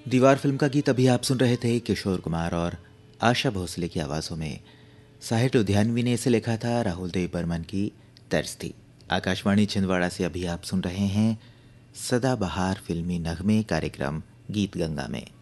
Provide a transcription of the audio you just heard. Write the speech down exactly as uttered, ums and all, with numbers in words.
दीवार फिल्म का गीत अभी आप सुन रहे थे किशोर कुमार और आशा भोसले की आवाज़ों में। साहित्य उद्यानवी ने इसे लिखा था, राहुल देव बर्मन की तर्ज थी। आकाशवाणी छिंदवाड़ा से अभी आप सुन रहे हैं सदाबहार फिल्मी नगमे कार्यक्रम गीत गंगा में।